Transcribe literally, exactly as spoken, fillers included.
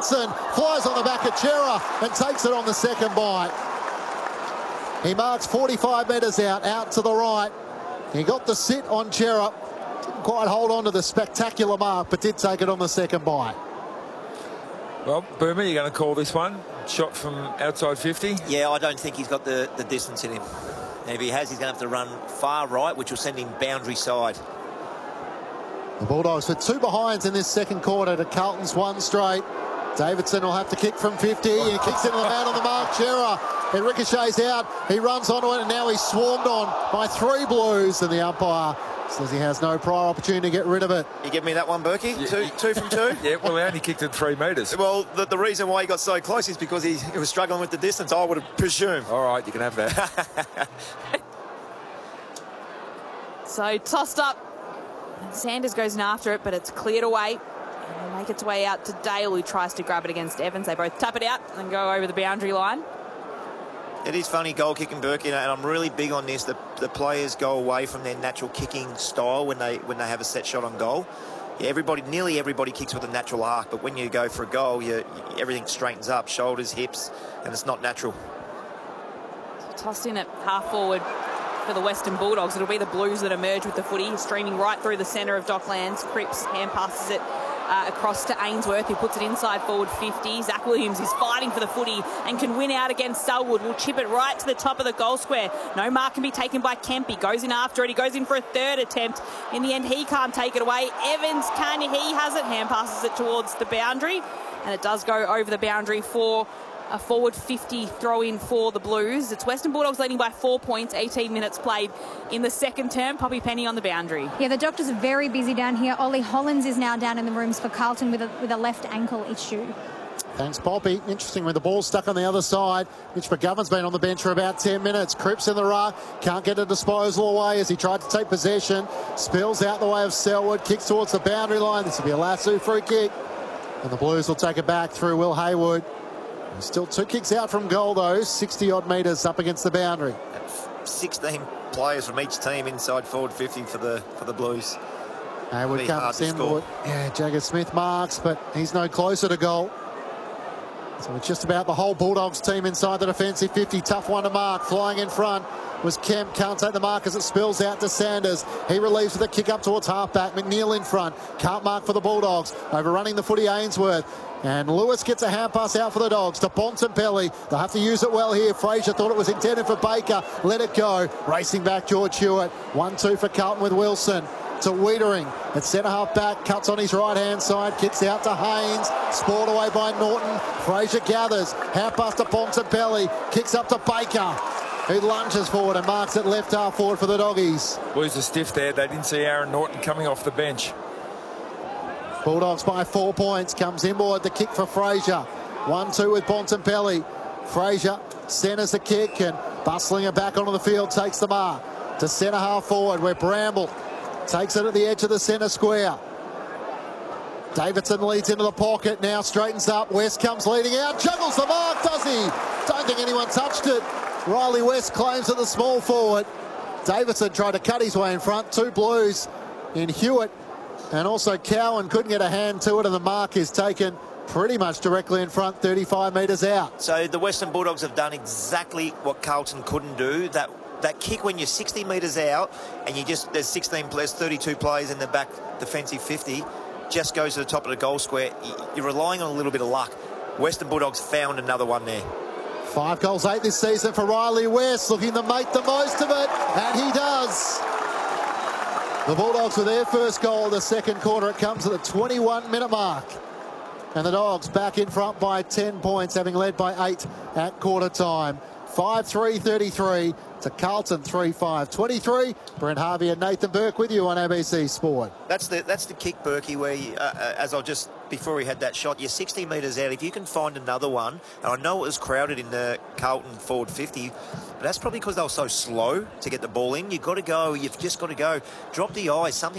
Wilson flies on the back of Chera and takes it on the second bite. He marks forty-five metres out, out to the right. He got the sit on Chera. Didn't quite hold on to the spectacular mark, but did take it on the second bite. Well, Boomer, you're going to call this one? Shot from outside fifty? Yeah, I don't think he's got the, the distance in him. And if he has, he's going to have to run far right, which will send him boundary side. The Bulldogs with two behinds in this second quarter to Carlton's one straight. Davidson will have to kick from fifty. He kicks into the man on the mark, Chera. It ricochets out. He runs onto it, and now he's swarmed on by three Blues, and the umpire says he has no prior opportunity to get rid of it. You give me that one, Berkey? Yeah. Two, two from two? Yeah, well, he only kicked it three metres. Well, the, the reason why he got so close is because he, he was struggling with the distance, I would have presumed. All right, you can have that. So tossed up. Sanders goes in after it, but it's cleared away. And it'll make its way out to Dale, who tries to grab it against Evans. They both tap it out and go over the boundary line. It is funny goal kicking, Burke, you know, and I'm really big on this. The, the players go away from their natural kicking style when they when they have a set shot on goal. Yeah, everybody, nearly everybody kicks with a natural arc, but when you go for a goal, you, everything straightens up, shoulders, hips, and it's not natural. So tossed in at half forward for the Western Bulldogs. It'll be the Blues that emerge with the footy, streaming right through the centre of Docklands. Cripps hand passes it Uh, across to Ainsworth, who puts it inside forward fifty. Zach Williams is fighting for the footy and can win out against Selwood. Will chip it right to the top of the goal square. No mark can be taken by Kemp. He goes in after it. He goes in for a third attempt. In the end, he can't take it away. Evans can. He has it. Hand passes it towards the boundary. And it does go over the boundary for a forward fifty throw-in for the Blues. It's Western Bulldogs leading by four points, eighteen minutes played in the second term. Poppy Penny on the boundary. Yeah, the doctors are very busy down here. Ollie Hollins is now down in the rooms for Carlton with a, with a left ankle issue. Thanks, Poppy. Interesting when the ball's stuck on the other side. Mitch McGovern's been on the bench for about ten minutes. Cripps in the ruck. Can't get a disposal away as he tried to take possession. Spills out the way of Selwood. Kicks towards the boundary line. This will be a lasso free kick. And the Blues will take it back through Will Haywood. Still two kicks out from goal, though. sixty odd metres up against the boundary. sixteen players from each team inside forward fifty for the for the Blues. Haywood comes in. Yeah, Jagger Smith marks, but he's no closer to goal. So it's just about the whole Bulldogs team inside the defensive fifty. Tough one to mark. Flying in front was Kemp. Can't take the mark as it spills out to Sanders. He relieves with a kick up towards halfback. McNeil in front. Can't mark for the Bulldogs. Overrunning the footy, Ainsworth. And Lewis gets a hand pass out for the Dogs to Bontempelli. They'll have to use it well here. Fraser thought it was intended for Baker. Let it go. Racing back George Hewitt. one two for Carlton with Wilson. To Wiedering at centre half back, cuts on his right hand side, kicks out to Haynes, spoiled away by Norton. Fraser gathers, hand pass to Bontempelli, kicks up to Baker, who lunges forward and marks it left half forward for the Doggies. Blues are stiff there. They didn't see Aaron Norton coming off the bench. Bulldogs by four points. Comes inboard, the kick for Fraser. one two with Bontempelli. Fraser centres the kick and bustling it back onto the field, takes the mark to centre half forward where Bramble takes it at the edge of the centre square. Davidson leads into the pocket, now straightens up. West comes leading out, juggles the mark, does he? Don't think anyone touched it. Riley West claims at the small forward. Davidson tried to cut his way in front. Two Blues in Hewitt. And also Cowan couldn't get a hand to it, and the mark is taken pretty much directly in front, thirty-five metres out. So the Western Bulldogs have done exactly what Carlton couldn't do. That that kick when you're sixty metres out and you just there's sixteen players, thirty-two players in the back defensive fifty, just goes to the top of the goal square. You're relying on a little bit of luck. Western Bulldogs found another one there. Five goals, eight this season for Riley West, looking to make the most of it, and he does. The Bulldogs with their first goal of the second quarter. It comes at the twenty-one minute mark. And the Dogs back in front by ten points, having led by eight at quarter time. five three thirty-three to Carlton three five twenty-three. Brent Harvey and Nathan Burke with you on A B C Sport. That's the that's the kick, Berkey, where you, uh, as I just before he had that shot, you're sixty metres out. If you can find another one, and I know it was crowded in the Carlton forward fifty, but that's probably because they were so slow to get the ball in. You've got to go. You've just got to go. Drop the eyes. Something